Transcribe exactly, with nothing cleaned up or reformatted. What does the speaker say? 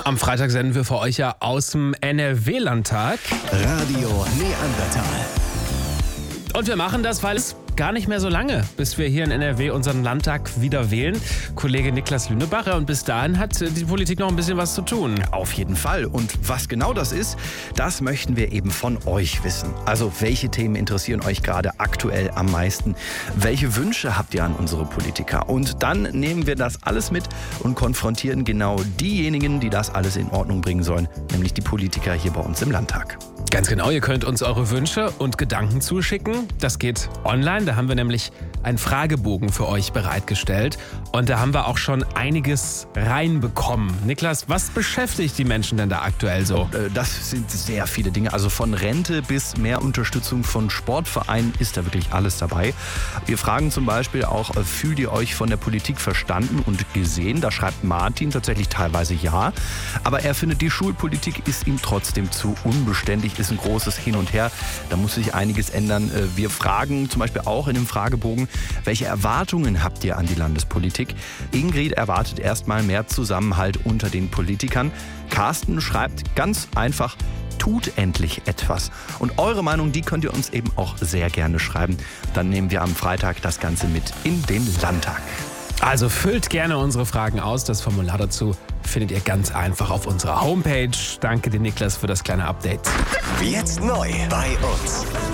Am Freitag senden wir für euch ja aus dem N R W-Landtag. Radio Neandertal. Und wir machen das, weil es gar nicht mehr so lange, bis wir hier in N R W unseren Landtag wieder wählen. Kollege Niklas Lünebacher, und bis dahin hat die Politik noch ein bisschen was zu tun. Auf jeden Fall. Und was genau das ist, das möchten wir eben von euch wissen. Also welche Themen interessieren euch gerade aktuell am meisten? Welche Wünsche habt ihr an unsere Politiker? Und dann nehmen wir das alles mit und konfrontieren genau diejenigen, die das alles in Ordnung bringen sollen, nämlich die Politiker hier bei uns im Landtag. Ganz genau, ihr könnt uns eure Wünsche und Gedanken zuschicken. Das geht online, da haben wir nämlich einen Fragebogen für euch bereitgestellt. Und da haben wir auch schon einiges reinbekommen. Niklas, was beschäftigt die Menschen denn da aktuell so? Das sind sehr viele Dinge. Also von Rente bis mehr Unterstützung von Sportvereinen ist da wirklich alles dabei. Wir fragen zum Beispiel auch, fühlt ihr euch von der Politik verstanden und gesehen? Da schreibt Martin tatsächlich teilweise ja. Aber er findet, die Schulpolitik ist ihm trotzdem zu unbeständig, ist ein großes Hin und Her. Da muss sich einiges ändern. Wir fragen zum Beispiel auch in dem Fragebogen, welche Erwartungen habt ihr an die Landespolitik? Ingrid erwartet erstmal mehr Zusammenhalt unter den Politikern. Carsten schreibt ganz einfach, tut endlich etwas. Und eure Meinung, die könnt ihr uns eben auch sehr gerne schreiben. Dann nehmen wir am Freitag das Ganze mit in den Landtag. Also füllt gerne unsere Fragen aus. Das Formular dazu findet ihr ganz einfach auf unserer Homepage. Danke dir, Niklas, für das kleine Update. Jetzt neu bei uns.